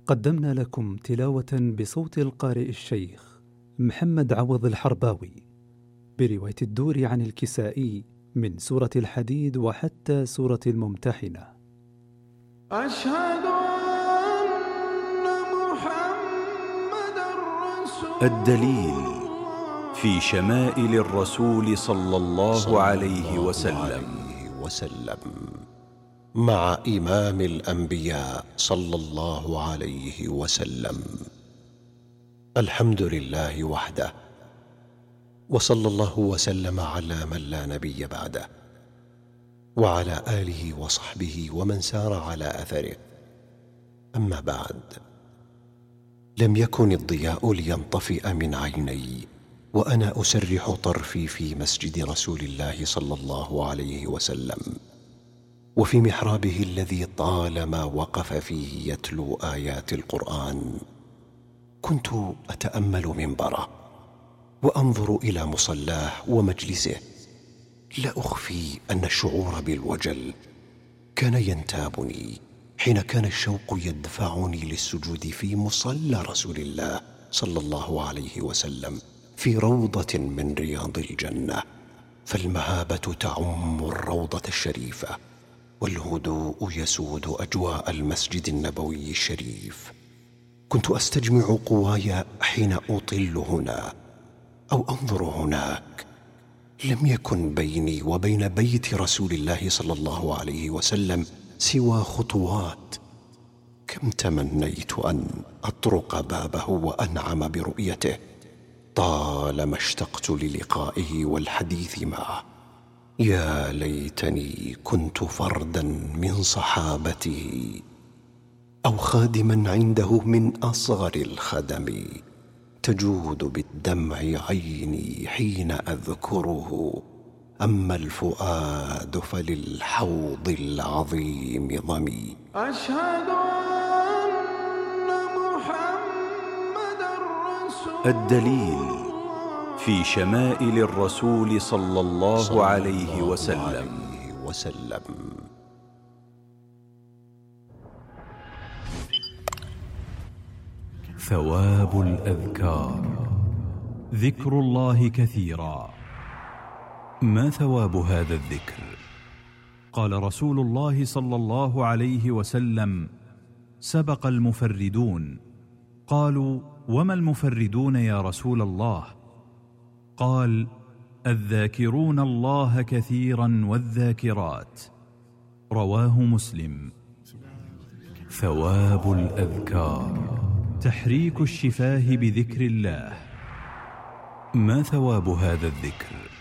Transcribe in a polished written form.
قدمنا لكم تلاوة بصوت القارئ الشيخ محمد عوض الحرباوي برواية الدوري عن الكسائي من سورة الحديد وحتى سورة الممتحنة. أشهد أن محمد رسول الدليل في شمائل الرسول صلى الله عليه وسلم مع إمام الأنبياء صلى الله عليه وسلم. الحمد لله وحده، وصلى الله وسلم على من لا نبي بعده، وعلى آله وصحبه ومن سار على أثره. أما بعد، لم يكن الضياء لينطفئ من عيني وأنا أسرح طرفي في مسجد رسول الله صلى الله عليه وسلم، وفي محرابه الذي طالما وقف فيه يتلو آيات القرآن. كنت أتأمل منبره وأنظر إلى مصلاه ومجلسه. لا أخفي أن الشعور بالوجل كان ينتابني حين كان الشوق يدفعني للسجود في مصلى رسول الله صلى الله عليه وسلم في روضة من رياض الجنة، فالمهابة تعم الروضة الشريفة، والهدوء يسود أجواء المسجد النبوي الشريف. كنت أستجمع قواي حين أطل هنا أو أنظر هناك. لم يكن بيني وبين بيت رسول الله صلى الله عليه وسلم سوى خطوات. كم تمنيت أن أطرق بابه وأنعم برؤيته. طالما اشتقت للقائه والحديث معه. يا ليتني كنت فردا من صحابته أو خادما عنده من أصغر الخدم، تجود بالدمع عيني حين أذكره. أما الفؤاد فللحوض العظيم ضمي. أشهد أن محمد رسول الدليل في شمائل الرسول صلى الله عليه وسلم. ثواب الأذكار. ذكر الله كثيرا. ما ثواب هذا الذكر؟ قال رسول الله صلى الله عليه وسلم: سبق المفردون. قالوا: وما المفردون يا رسول الله؟ قال: الذاكرون الله كثيرا والذاكرات. رواه مسلم. ثواب الأذكار: تحريك الشفاه بذكر الله. ما ثواب هذا الذكر؟